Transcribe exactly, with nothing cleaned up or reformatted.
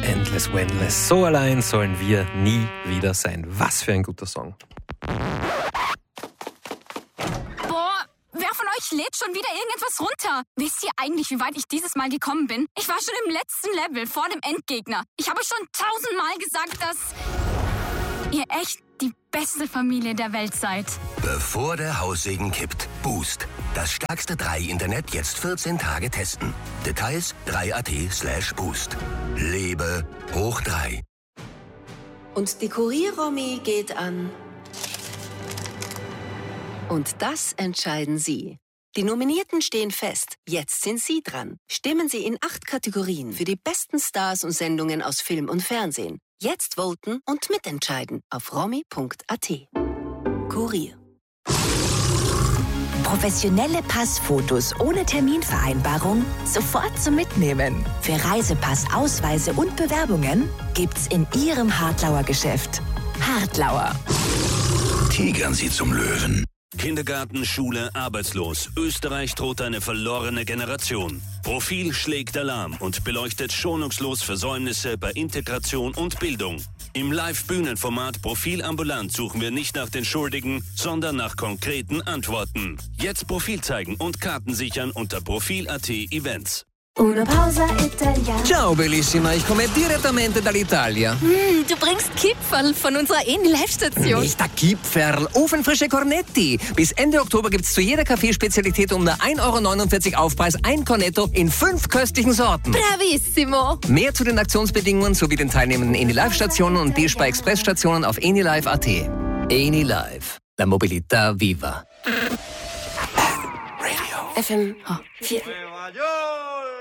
Endless Wendless. So allein sollen wir nie wieder sein. Was für ein guter Song. Boah, wer von euch lädt schon wieder irgendetwas runter? Wisst ihr eigentlich, wie weit ich dieses Mal gekommen bin? Ich war schon im letzten Level, vor dem Endgegner. Ich habe euch schon tausendmal gesagt, dass ihr echt die beste Familie der Welt seid. Bevor der Haussegen kippt. Boost. Das stärkste drei Internet jetzt vierzehn Tage testen. Details drei punkt at slash boost. Lebe hoch drei. Und die Kurier-Romy geht an. Und das entscheiden Sie. Die Nominierten stehen fest. Jetzt sind Sie dran. Stimmen Sie in acht Kategorien für die besten Stars und Sendungen aus Film und Fernsehen. Jetzt voten und mitentscheiden auf romy punkt at. Kurier. Professionelle Passfotos ohne Terminvereinbarung sofort zum Mitnehmen. Für Reisepass, Ausweise und Bewerbungen gibt's in Ihrem Hartlauer Geschäft. Hartlauer. Tigern Sie zum Löwen. Kindergarten, Schule, arbeitslos. Österreich droht eine verlorene Generation. Profil schlägt Alarm und beleuchtet schonungslos Versäumnisse bei Integration und Bildung. Im Live-Bühnenformat Profil ambulant suchen wir nicht nach den Schuldigen, sondern nach konkreten Antworten. Jetzt Profil zeigen und Karten sichern unter profil punkt at Events. Una pausa Italia. Ciao bellissima, ich komme direttamente dall'Italia. Hm, du bringst Kipferl von unserer Eni-Live-Station. Nicht der Kipferl, ofenfrische Cornetti. Bis Ende Oktober gibt's zu jeder Kaffeespezialität um nur ein Euro neunundvierzig Aufpreis ein Cornetto in fünf köstlichen Sorten. Bravissimo. Mehr zu den Aktionsbedingungen sowie den teilnehmenden Eni-Live-Stationen und D-Spar-Express-Stationen auf enilive punkt at. Eni-Live, la mobilità viva. F M Oh. vier.